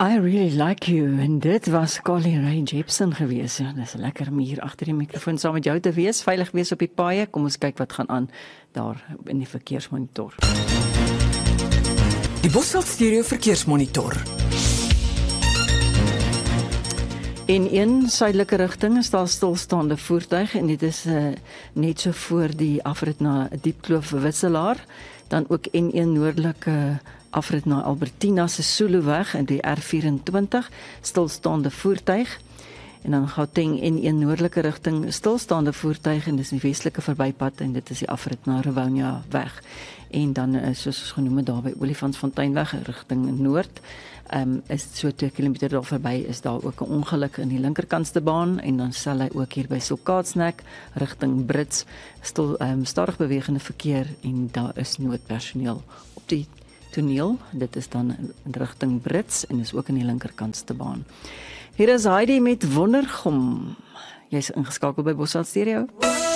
I Really Like You, en dit was Carly Rae Jepsen gewees. Ja, dis lekker om hier agter die mikrofoon saam met jou te wees, veilig wees op die paaie. Kom ons kyk wat gaan aan daar in die verkeersmonitor. Die Bosveld Stereo Verkeersmonitor. In een suidelike rigting is daar stilstaande voertuig en dit is net so voor die afrit na Diepkloof Wisselaar, dan ook N1 noordelike afrit na Albertina se Suleweg in die R24 stilstaande voertuig. En dan Gauteng N1 noordelike rigting stilstaande voertuig en dis die westelike verbypad en dit is die afrit na Rivonia weg. En dan soos ons genoem het daar by Olifantsfonteinweg rigting noord, is so 2 km daar verby is daar ook 'n ongeluk in die linkerkantste baan en dan sal hy ook hier by Silkaatsnek rigting Brits stadig bewegende verkeer en daar is noodpersoneel op die toneel. Dit is dan in rigting Brits en is ook in die linkerkantste baan. Hier is Heidi met Wondergom. Jy's ingeskakel by Bosveld Stereo.